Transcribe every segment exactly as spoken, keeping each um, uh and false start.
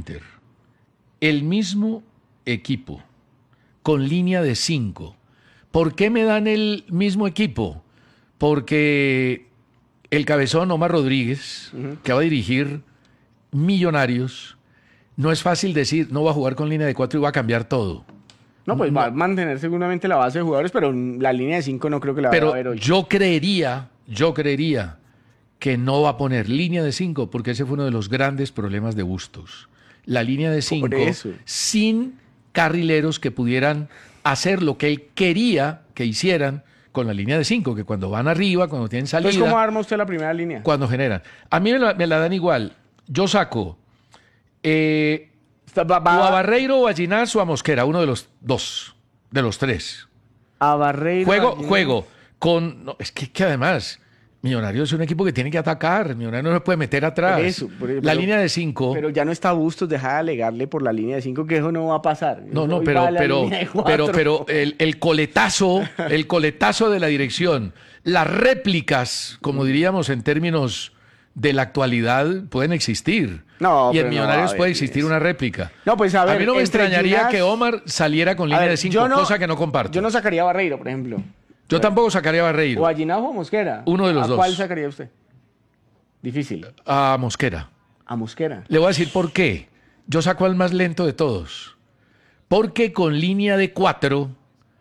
Inter el mismo equipo con línea de cinco. ¿Por qué me dan el mismo equipo? Porque el cabezón Omar Rodríguez, uh-huh. que va a dirigir Millonarios, no es fácil decir, no va a jugar con línea de cuatro y va a cambiar todo. No, pues no. va a mantener seguramente la base de jugadores, pero la línea de cinco no creo que la pero vaya a ver hoy. Yo creería, yo creería que no va a poner línea de cinco, porque ese fue uno de los grandes problemas de Bustos. La línea de cinco sin carrileros que pudieran hacer lo que él quería que hicieran con la línea de cinco, que cuando van arriba, cuando tienen salida... Entonces, ¿cómo arma usted la primera línea? Cuando generan. A mí me la, me la dan igual. Yo saco eh, va, va, o a Barreiro o a Ginás o a Mosquera, uno de los dos, de los tres. A Barreiro... Juego, juego con... No, es que, que además... Millonarios es un equipo que tiene que atacar. Millonarios no se puede meter atrás. Por eso, por, la pero, línea de cinco. Pero ya no está Bustos, deja de alegarle por la línea de cinco, que eso no va a pasar. No, no, pero, pero, pero, pero el, el coletazo, el coletazo de la dirección, las réplicas, como diríamos en términos de la actualidad, pueden existir. No, y en Millonarios no, puede existir una réplica. No, pues a ver. A mí no me extrañaría Ginás, que Omar saliera con línea ver, de cinco, no, cosa que no comparto. Yo no sacaría a Barreiro, por ejemplo. Yo tampoco sacaría a Barreiro. O a Ginás o a Mosquera. Uno de los ¿A dos. cuál sacaría usted? Difícil. A Mosquera. A Mosquera. Le voy a decir por qué. Yo saco al más lento de todos. Porque con línea de cuatro,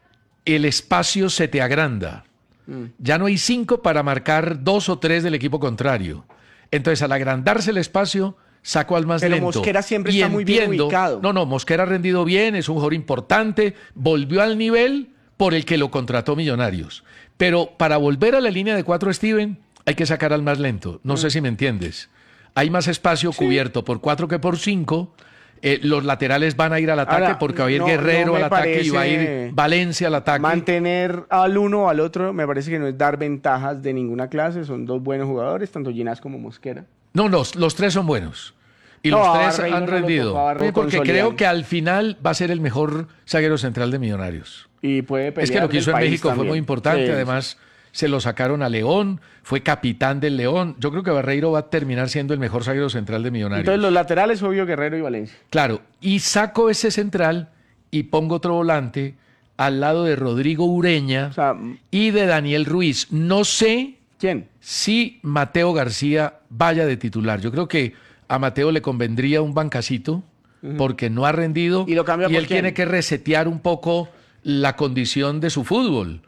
el espacio se te agranda. Mm. Ya no hay cinco para marcar dos o tres del equipo contrario. Entonces, al agrandarse el espacio, saco al más Pero lento. Pero Mosquera siempre y está muy bien ubicado. No, no, Mosquera ha rendido bien, es un jugador importante, volvió al nivel por el que lo contrató Millonarios. Pero para volver a la línea de cuatro, Steven, hay que sacar al más lento. No mm. sé si me entiendes. Hay más espacio sí. cubierto por cuatro que por cinco. Eh, los laterales van a ir al ataque Ahora, porque va a ir no, Guerrero no al ataque y va a ir Valencia al ataque. Mantener al uno o al otro me parece que no es dar ventajas de ninguna clase. Son dos buenos jugadores, tanto Ginás como Mosquera. No, los, los tres son buenos. Y no, los tres Barreiro han rendido. No porque creo que al final va a ser el mejor zaguero central de Millonarios. Y puede pelear. Es que lo que hizo en México también. fue muy importante. Sí. Además, se lo sacaron a León. Fue capitán del León. Yo creo que Barreiro va a terminar siendo el mejor zaguero central de Millonarios. Entonces, los laterales, obvio, Guerrero y Valencia. Claro. Y saco ese central y pongo otro volante al lado de Rodrigo Ureña o sea, y de Daniel Ruiz. No sé ¿quién? Si Mateo García vaya de titular. Yo creo que a Mateo le convendría un bancacito uh-huh. porque no ha rendido y, lo cambia y por él quién? Tiene que resetear un poco la condición de su fútbol.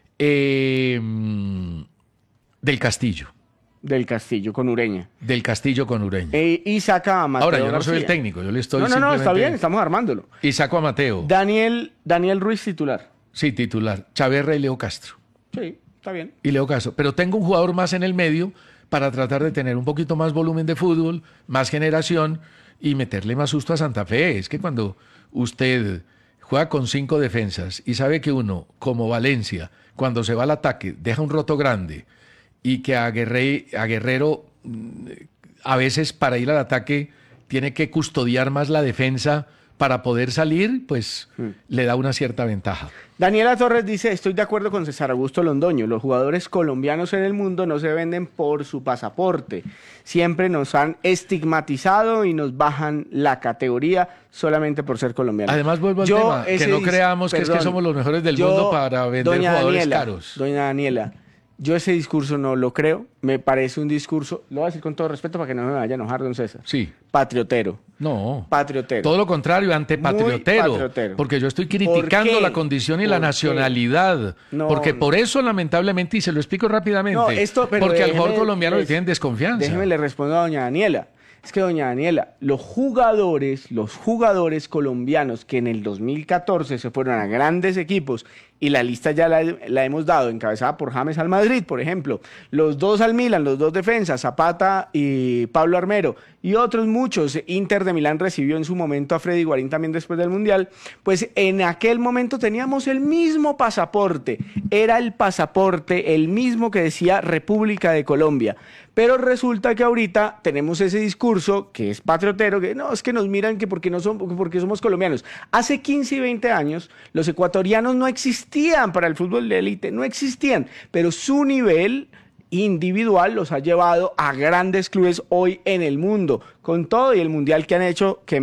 Eh, del Castillo. Del Castillo con Ureña. Del Castillo con Ureña. Eh, y saca a Mateo Ahora, yo no García. soy el técnico, yo le estoy No, no, simplemente... no, está bien, estamos armándolo. Y saco a Mateo. Daniel, Daniel Ruiz titular. Sí, titular. Chaverra y Leo Castro. Sí, está bien. Y Leo Castro. Pero tengo un jugador más en el medio para tratar de tener un poquito más volumen de fútbol, más generación y meterle más susto a Santa Fe. Es que cuando usted juega con cinco defensas y sabe que uno, como Valencia, cuando se va al ataque, deja un roto grande y que a, Guerre, a Guerrero a veces para ir al ataque tiene que custodiar más la defensa para poder salir, pues hmm. le da una cierta ventaja. Daniela Torres dice, estoy de acuerdo con César Augusto Londoño, los jugadores colombianos en el mundo no se venden por su pasaporte, siempre nos han estigmatizado y nos bajan la categoría solamente por ser colombianos. Además vuelvo al yo, tema, que no creamos perdón, que es que somos los mejores del yo, mundo para vender doña jugadores Daniela, caros. Doña Daniela, yo ese discurso no lo creo, me parece un discurso, lo voy a decir con todo respeto para que no me vaya a enojar, don César. Sí. Patriotero. No. Patriotero. Todo lo contrario, antepatriotero. Patriotero. Porque yo estoy criticando la condición y la nacionalidad. No, porque no. por eso, lamentablemente, y se lo explico rápidamente, no, esto, pero porque déjeme, al jugador colombiano les, le tienen desconfianza. Déjeme le respondo a doña Daniela. Es que, doña Daniela, los jugadores, los jugadores colombianos que en el dos mil catorce se fueron a grandes equipos, y la lista ya la, la hemos dado, encabezada por James al Madrid, por ejemplo, los dos al Milan, los dos defensas, Zapata y Pablo Armero, y otros muchos, Inter de Milán recibió en su momento a Freddy Guarín también después del Mundial, pues en aquel momento teníamos el mismo pasaporte, era el pasaporte, el mismo que decía República de Colombia, pero resulta que ahorita tenemos ese discurso que es patriotero, que no, es que nos miran que porque, no son, porque somos colombianos. Hace quince y veinte años los ecuatorianos no existían para el fútbol de élite, no existían, pero su nivel individual los ha llevado a grandes clubes hoy en el mundo, con todo y el mundial que han hecho, que